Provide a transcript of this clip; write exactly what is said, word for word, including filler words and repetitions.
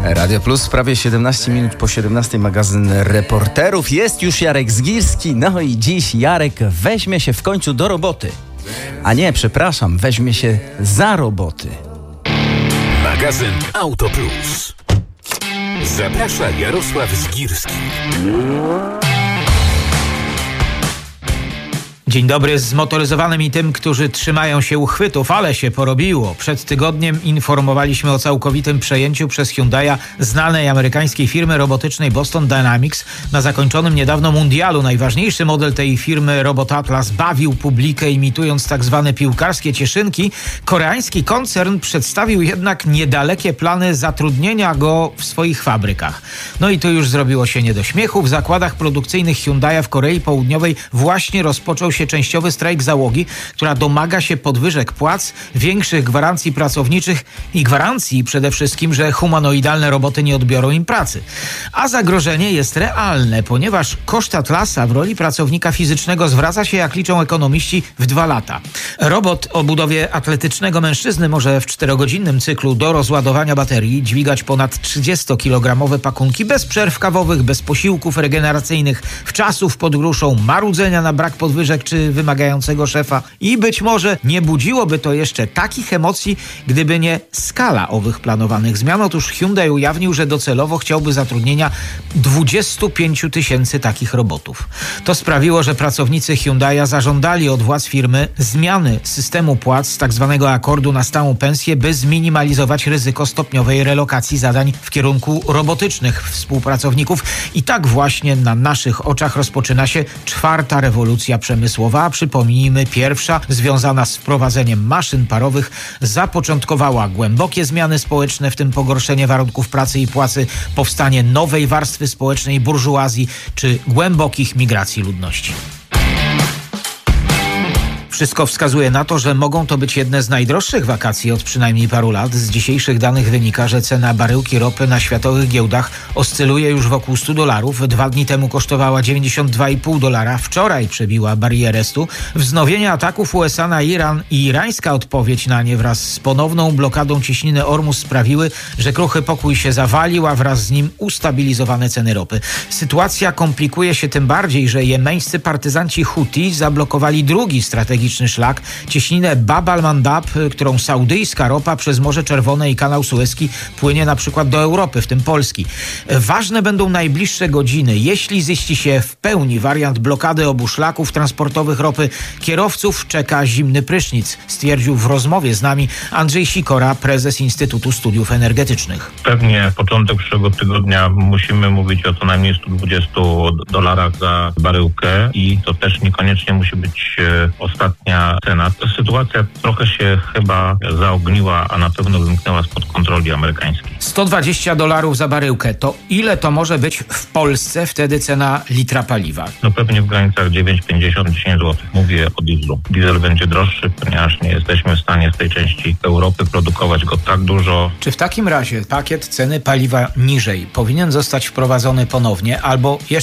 Radio Plus, prawie siedemnaście minut po siedemnastej, magazyn reporterów. Jest już Jarek Zgirski, no i dziś Jarek weźmie się w końcu do roboty. A nie, przepraszam, weźmie się za roboty. Magazyn Auto Plus. Zaprasza Jarosław Zgirski. Dzień dobry zmotoryzowanym i tym, którzy trzymają się uchwytów, ale się porobiło. Przed tygodniem informowaliśmy o całkowitym przejęciu przez Hyundai'a znanej amerykańskiej firmy robotycznej Boston Dynamics na zakończonym niedawno mundialu. Najważniejszy model tej firmy, Robot Atlas, bawił publikę imitując tak zwane piłkarskie cieszynki. Koreański koncern przedstawił jednak niedalekie plany zatrudnienia go w swoich fabrykach. No i tu już zrobiło się nie do śmiechu. W zakładach produkcyjnych Hyundai'a w Korei Południowej właśnie rozpoczął się częściowy strajk załogi, która domaga się podwyżek płac, większych gwarancji pracowniczych i gwarancji przede wszystkim, że humanoidalne roboty nie odbiorą im pracy. A zagrożenie jest realne, ponieważ koszt Atlasa w roli pracownika fizycznego zwraca się, jak liczą ekonomiści, w dwa lata. Robot o budowie atletycznego mężczyzny może w czterogodzinnym cyklu do rozładowania baterii dźwigać ponad trzydziestokilogramowe pakunki bez przerw kawowych, bez posiłków regeneracyjnych, w czasów pod gruszą, marudzenia na brak podwyżek czy wymagającego szefa. I być może nie budziłoby to jeszcze takich emocji, gdyby nie skala owych planowanych zmian. Otóż Hyundai ujawnił, że docelowo chciałby zatrudnienia dwudziestu pięciu tysięcy takich robotów. To sprawiło, że pracownicy Hyundai'a zażądali od władz firmy zmiany systemu płac z tak zwanego akordu na stałą pensję, by zminimalizować ryzyko stopniowej relokacji zadań w kierunku robotycznych współpracowników. I tak właśnie na naszych oczach rozpoczyna się czwarta rewolucja przemysłowa. A przypomnijmy, pierwsza, związana z wprowadzeniem maszyn parowych, zapoczątkowała głębokie zmiany społeczne, w tym pogorszenie warunków pracy i płacy, powstanie nowej warstwy społecznej burżuazji czy głębokich migracji ludności. Wszystko wskazuje na to, że mogą to być jedne z najdroższych wakacji od przynajmniej paru lat. Z dzisiejszych danych wynika, że cena baryłki ropy na światowych giełdach oscyluje już wokół stu dolarów. Dwa dni temu kosztowała dziewięćdziesiąt dwa i pół dolara. Wczoraj przebiła barierę stu. Wznowienie ataków U S A na Iran i irańska odpowiedź na nie wraz z ponowną blokadą cieśniny Ormus sprawiły, że kruchy pokój się zawalił, a wraz z nim ustabilizowane ceny ropy. Sytuacja komplikuje się tym bardziej, że jemeńscy partyzanci Huti zablokowali drugi strategiczny szlak, cieśninę Bab al-Mandab, którą saudyjska ropa przez Morze Czerwone i kanał Sueski płynie na przykład do Europy, w tym Polski. Ważne będą najbliższe godziny. Jeśli ziści się w pełni wariant blokady obu szlaków transportowych ropy, kierowców czeka zimny prysznic, stwierdził w rozmowie z nami Andrzej Sikora, prezes Instytutu Studiów Energetycznych. Pewnie początek przyszłego tygodnia musimy mówić o co najmniej stu dwudziestu dolarach za baryłkę i to też niekoniecznie musi być e, ostatnia cena. Ta sytuacja trochę się chyba zaogniła, a na pewno wymknęła spod kontroli amerykańskiej. sto dwadzieścia dolarów za baryłkę. To ile to może być w Polsce wtedy cena litra paliwa? No pewnie w granicach dziewięć pięćdziesiąt dziesięć złotych. Mówię o dieslu. Diesel będzie droższy, ponieważ nie jesteśmy w stanie z tej części Europy produkować go tak dużo. Czy w takim razie pakiet ceny paliwa niżej powinien zostać wprowadzony ponownie, albo jeszcze